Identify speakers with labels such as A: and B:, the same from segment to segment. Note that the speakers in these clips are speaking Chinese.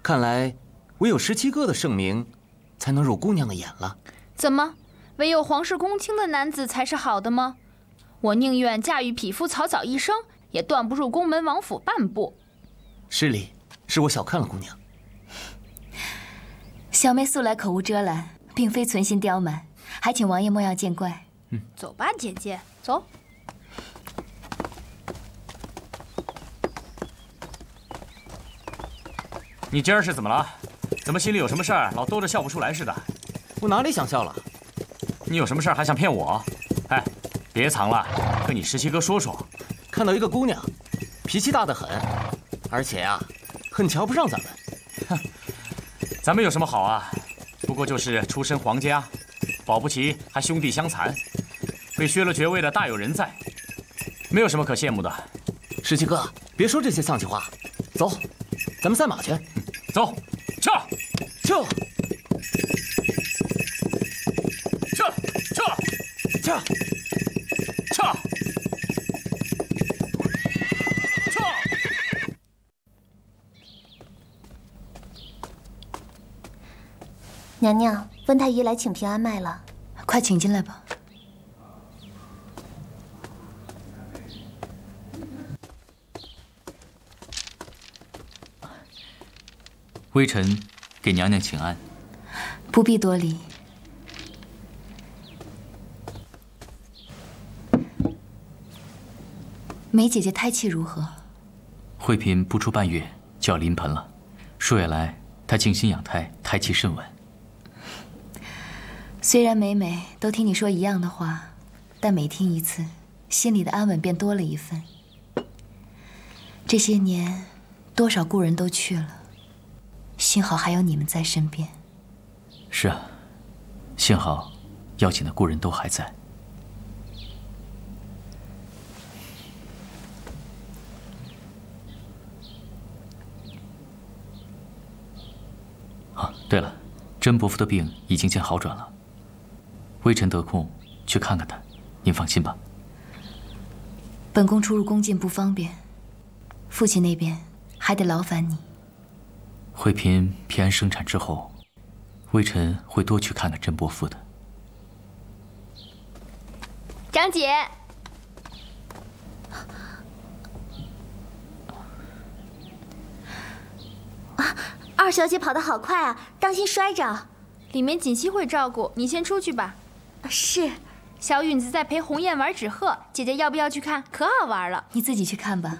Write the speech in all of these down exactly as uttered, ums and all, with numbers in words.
A: 看来唯有十七哥的盛名，才能入姑娘的眼了。
B: 怎么，唯有皇室公卿的男子才是好的吗？我宁愿嫁与匹夫草草一生，也断不入宫门王府半步。
A: 失礼，是我小看了姑娘。
C: 小妹素来口无遮拦，并非存心刁蛮，还请王爷莫要见怪。
B: 嗯，走吧，姐姐，走。
D: 你今儿是怎么了？怎么心里有什么事儿，老兜着笑不出来似的？
A: 我哪里想笑了？
D: 你有什么事儿还想骗我？哎，别藏了，跟你十七哥说说。
A: 看到一个姑娘，脾气大得很，而且呀、啊，很瞧不上咱们。
D: 哼，咱们有什么好啊？不过就是出身皇家，保不齐还兄弟相残，被削了爵位的大有人在，没有什么可羡慕的。
A: 十七哥，别说这些丧气话，走，咱们赛马去。
D: 走，撤，
A: 撤，
D: 撤，撤，
A: 撤，
D: 撤，撤。
E: 娘娘，温太医来请平安脉了，
C: 快请进来吧。
F: 微臣给娘娘请安。
C: 不必多礼。梅姐姐胎气如何？
F: 惠嫔不出半月就要临盆了，数月来她静心养胎，胎气甚稳。
C: 虽然每每都听你说一样的话，但每听一次，心里的安稳便多了一分。这些年，多少故人都去了，幸好还有你们在身边。
F: 是啊，幸好邀请的故人都还在。啊，对了，甄伯父的病已经见好转了，微臣得空去看看他，您放心吧。
C: 本宫出入宫禁不方便，父亲那边还得劳烦你。
F: 惠嫔平安生产之后，微臣会多去看看甄伯父的。
B: 长姐，
E: 啊，二小姐跑得好快啊，当心摔着。
B: 里面锦汐会照顾，你先出去吧。
E: 是。
B: 小允子在陪鸿雁玩纸鹤，姐姐要不要去看？可好玩了。
C: 你自己去看吧。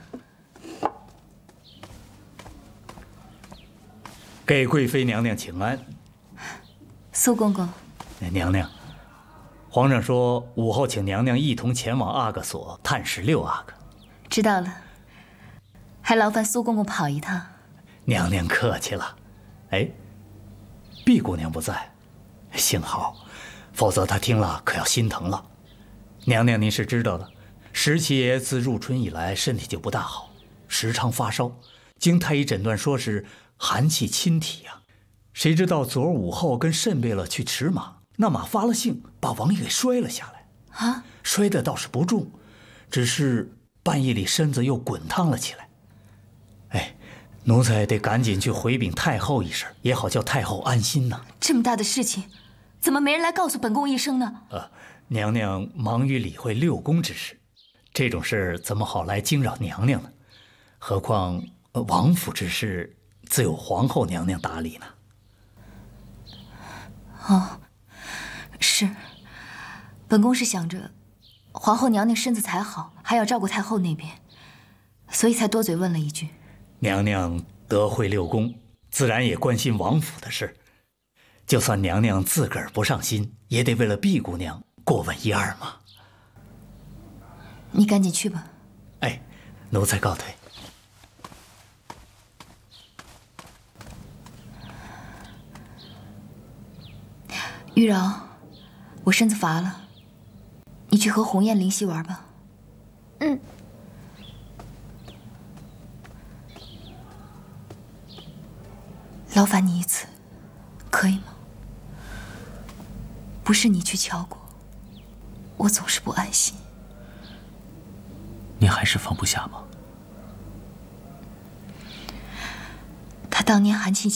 G: 给贵妃娘娘请安。
C: 苏公公，
G: 娘娘，皇上说午后请娘娘一同前往阿哥所探视六阿哥。
C: 知道了，还劳烦苏公公跑一趟。
G: 娘娘客气了。哎，毕姑娘不在，幸好，否则她听了可要心疼了。娘娘您是知道的，十七爷自入春以来身体就不大好，时常发烧，经太医诊断说是寒气侵体呀、啊。谁知道昨儿午后跟慎贝勒去驰马，那马发了性，把王爷给摔了下来。
C: 啊，
G: 摔得倒是不重，只是半夜里身子又滚烫了起来。哎，奴才得赶紧去回禀太后一声，也好叫太后安心呐。
C: 这么大的事情，怎么没人来告诉本宫一声呢？
G: 呃，娘娘忙于理会六宫之事，这种事怎么好来惊扰娘娘呢？何况、呃、王府之事，自有皇后娘娘打理呢。
C: 哦，是，本宫是想着皇后娘娘身子才好，还要照顾太后那边，所以才多嘴问了一句。
G: 娘娘得会六宫，自然也关心王府的事。就算娘娘自个儿不上心，也得为了毕姑娘过问一二嘛。
C: 你赶紧去吧。
G: 哎，奴才告退。
C: 玉娆，我身子乏了，你去和鸿雁、灵犀玩吧。
B: 嗯。
C: 劳烦你一次，可以吗？不是你去敲过，我总是不安心。
F: 你还是放不下吗？
C: 他当年寒气